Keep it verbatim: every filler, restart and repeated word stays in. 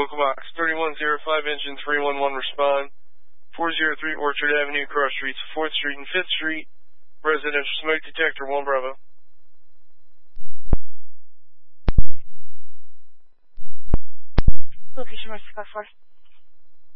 Local box thirty-one oh five, engine three one one, respond. four oh three Orchard Avenue, cross streets fourth Street and fifth Street. Residential smoke detector, one Bravo. Location Mexico four.